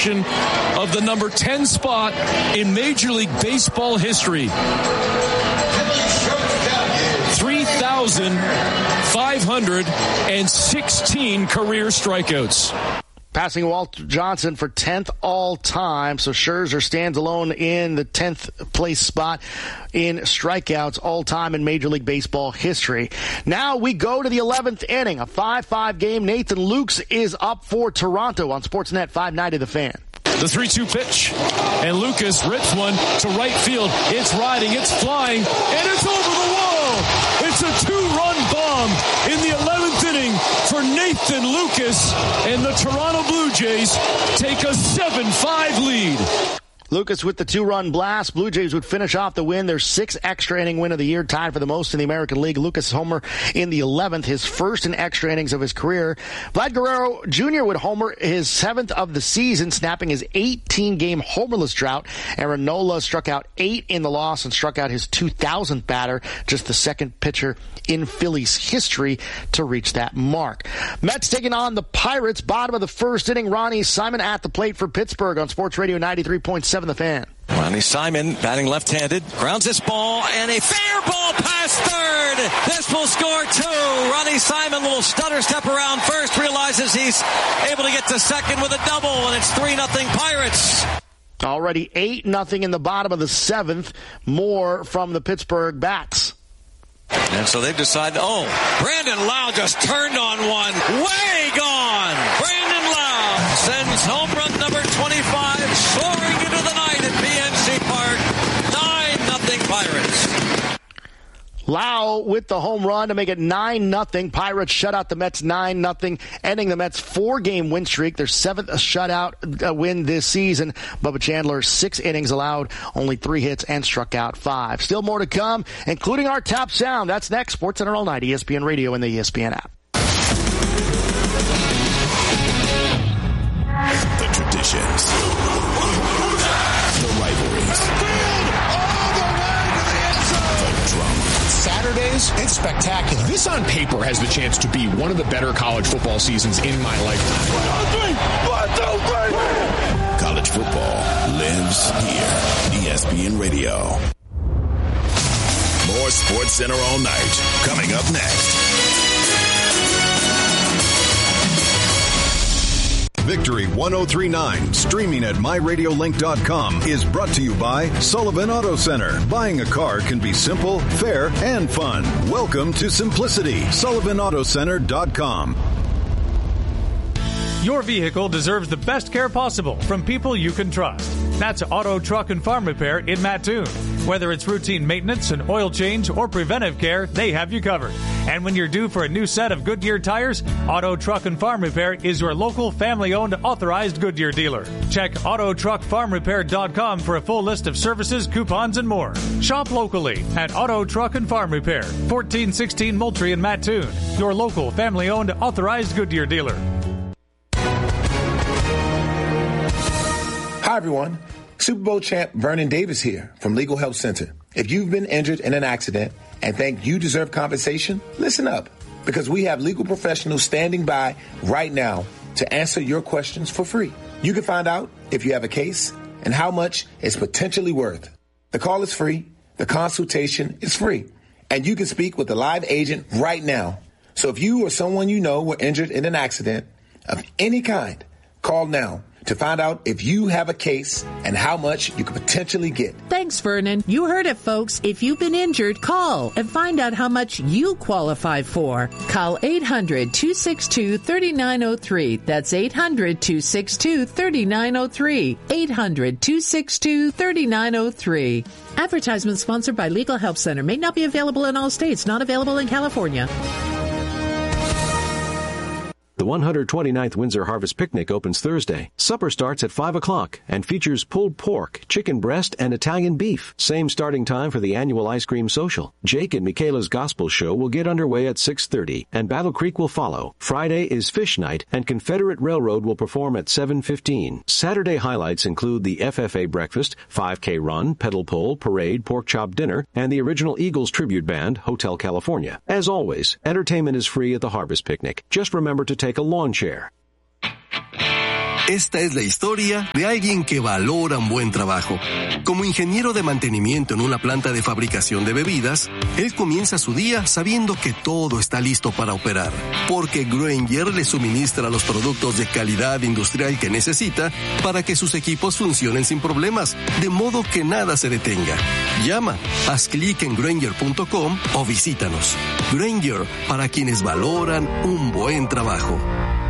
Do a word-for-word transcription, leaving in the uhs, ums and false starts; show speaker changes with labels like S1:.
S1: possession of the number ten spot in Major League Baseball history. three thousand five hundred sixteen career strikeouts.
S2: Passing Walt Johnson for tenth all-time, so Scherzer stands alone in the tenth place spot in strikeouts all-time in Major League Baseball history. Now we go to the eleventh inning, a five five game. Nathan Lukes is up for Toronto on Sportsnet five ninety The Fan.
S1: The three two pitch, and Lucas rips one to right field. It's riding, it's flying, and it's over the wall. It's a two-run bomb in the eleventh inning for Nathan Lucas, and the Toronto Blue Jays take a seven five lead.
S2: Lucas with the two-run blast. Blue Jays would finish off the win. Their sixth extra inning win of the year, tied for the most in the American League. Lucas homer in the eleventh, his first in extra innings of his career. Vlad Guerrero Junior would homer his seventh of the season, snapping his eighteen-game homerless drought. Aaron Nola struck out eight in the loss and struck out his two thousandth batter, just the second pitcher in Phillies history to reach that mark. Mets taking on the Pirates, bottom of the first inning. Ronnie Simon at the plate for Pittsburgh on Sports Radio ninety-three point seven The Fan.
S3: Ronnie Simon batting left-handed, grounds this ball, and a fair ball past third. This will score two. Ronnie Simon, little stutter step around first, realizes he's able to get to second with a double, and it's three nothing Pirates.
S2: Already eight nothing in the bottom of the seventh. More from the Pittsburgh bats.
S3: And so they've decided, oh, Brandon Lau just turned on one. Way gone. Brandon Lau sends home run number twenty-five, soaring into the night at P N C Park. nine nothing Pirates.
S2: Lau with the home run to make it nine nothing. Pirates shut out the Mets nine nothing, ending the Mets' four-game win streak, their seventh shutout uh, win this season. Bubba Chandler, six innings allowed, only three hits, and struck out five. Still more to come, including our top sound. That's next. SportsCenter all night, E S P N Radio and the E S P N app.
S4: The traditions, the rivalries,
S5: Saturdays, it's spectacular. This on paper has the chance to be one of the better college football seasons in my lifetime.
S4: One, two, three. One, two, three. College football lives here. E S P N Radio. More SportsCenter all night. Coming up next.
S6: Victory ten thirty-nine, streaming at my radio link dot com, is brought to you by Sullivan Auto Center. Buying a car can be simple, fair, and fun. Welcome to simplicity. Sullivan Auto Center dot com.
S7: Your vehicle deserves the best care possible from people you can trust. That's Auto, Truck, and Farm Repair in Mattoon. Whether it's routine maintenance, an oil change, or preventive care, they have you covered. And when you're due for a new set of Goodyear tires, Auto, Truck, and Farm Repair is your local family-owned authorized Goodyear dealer. Check auto truck farm repair dot com for a full list of services, coupons, and more. Shop locally at Auto, Truck, and Farm Repair, fourteen sixteen Moultrie in Mattoon, your local family-owned authorized Goodyear dealer.
S8: Hi, everyone. Super Bowl champ Vernon Davis here from Legal Help Center. If you've been injured in an accident and think you deserve compensation, listen up, because we have legal professionals standing by right now to answer your questions for free. You can find out if you have a case and how much it's potentially worth. The call is free, the consultation is free, and you can speak with a live agent right now. So if you or someone you know were injured in an accident of any kind, call now to find out if you have a case and how much you could potentially get.
S9: Thanks, Vernon. You heard it, folks. If you've been injured, call and find out how much you qualify for. Call eight hundred, two six two, three nine zero three. That's eight hundred, two six two, three nine zero three. eight hundred, two six two, three nine zero three. Advertisement sponsored by Legal Help Center. May not be available in all states. Not available in California.
S10: The one hundred twenty-ninth Windsor Harvest Picnic opens Thursday. Supper starts at five o'clock and features pulled pork, chicken breast, and Italian beef. Same starting time for the annual ice cream social. Jake and Michaela's Gospel Show will get underway at six thirty, and Battle Creek will follow. Friday is Fish Night, and Confederate Railroad will perform at seven fifteen. Saturday highlights include the F F A breakfast, five K run, pedal pole, parade, pork chop dinner, and the original Eagles tribute band, Hotel California. As always, entertainment is free at the Harvest Picnic. Just remember to take a lawn chair.
S11: Esta es la historia de alguien que valora un buen trabajo. Como ingeniero de mantenimiento en una planta de fabricación de bebidas, él comienza su día sabiendo que todo está listo para operar, porque Grainger le suministra los productos de calidad industrial que necesita para que sus equipos funcionen sin problemas, de modo que nada se detenga. Llama, haz clic en Grainger punto com o visítanos. Grainger, para quienes valoran un buen trabajo.